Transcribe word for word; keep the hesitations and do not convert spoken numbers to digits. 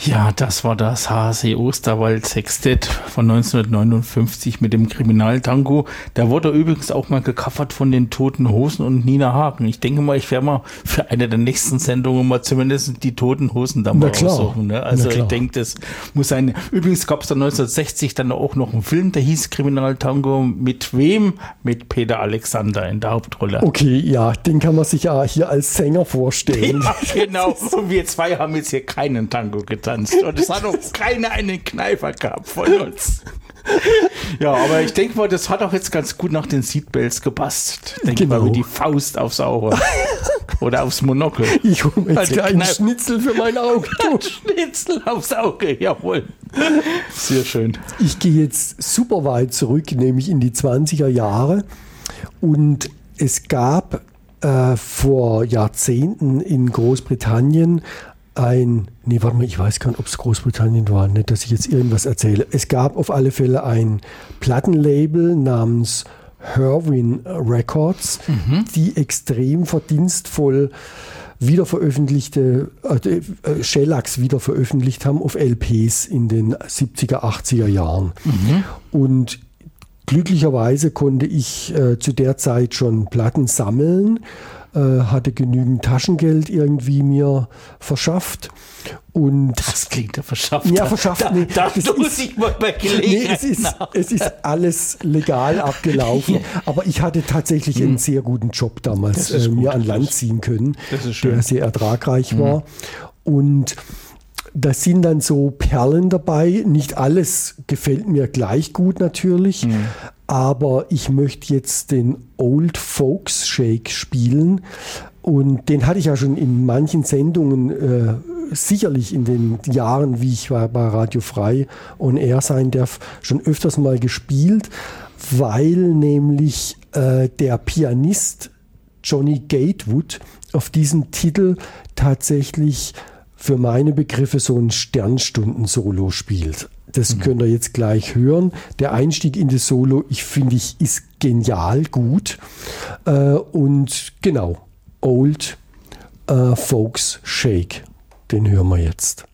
Ja, das war das H C Osterwald Sextett von neunzehnhundertneunundfünfzig mit dem Kriminaltango. Da wurde übrigens auch mal gecovert von den Toten Hosen und Nina Hagen. Ich denke mal, ich werde mal für eine der nächsten Sendungen mal zumindest die Toten Hosen da mal raussuchen. Ne? Also ich denke, das muss sein. Übrigens gab es dann neunzehnhundertsechzig dann auch noch einen Film, der hieß Kriminaltango. Mit wem? Mit Peter Alexander in der Hauptrolle. Okay, ja, den kann man sich ja hier als Sänger vorstellen. Ja, genau. Und wir zwei haben jetzt hier keinen Tango getanzt. Und es hat auch keiner einen Kneifer gehabt von uns. Ja, aber ich denke mal, das hat auch jetzt ganz gut nach den Seatbelts gepasst. Denke genau. mal, wie die Faust aufs Auge. Oder aufs Monokel. Ich hole mir jetzt also einen Kneipe. Schnitzel für mein Auge. Schnitzel aufs Auge, jawohl. Sehr schön. Ich gehe jetzt super weit zurück, nämlich in die zwanziger Jahre. Und es gab äh, vor Jahrzehnten in Großbritannien ein, nee, warte mal, ich weiß gar nicht, ob es Großbritannien war, nicht, dass ich jetzt irgendwas erzähle. Es gab auf alle Fälle ein Plattenlabel namens Herwin Records, mhm. die extrem verdienstvoll wiederveröffentlichte, äh, Shellacs wiederveröffentlicht haben auf L Ps in den siebziger, achtziger Jahren. Mhm. Und glücklicherweise konnte ich äh, zu der Zeit schon Platten sammeln, hatte genügend Taschengeld irgendwie mir verschafft. Und das klingt ja verschafft. Ja, verschafft. Da, nee, da das muss ist, ich mal bei Gelegenheit nee, es ist, es ist alles legal abgelaufen. Aber ich hatte tatsächlich hm. einen sehr guten Job damals äh, mir an Land ziehen können, der sehr ertragreich hm. war. Und da sind dann so Perlen dabei. Nicht alles gefällt mir gleich gut natürlich. Mhm. Aber ich möchte jetzt den Old Folks Shake spielen. Und den hatte ich ja schon in manchen Sendungen, äh, sicherlich in den Jahren, wie ich bei Radio Frei on Air sein darf, schon öfters mal gespielt, weil nämlich äh, der Pianist Johnny Gatewood auf diesem Titel tatsächlich für meine Begriffe so ein Sternstunden-Solo spielt. Das mhm. könnt ihr jetzt gleich hören. Der Einstieg in das Solo, ich finde, ich ist genial gut. Äh, und genau, Old äh, Folks Shake, den hören wir jetzt.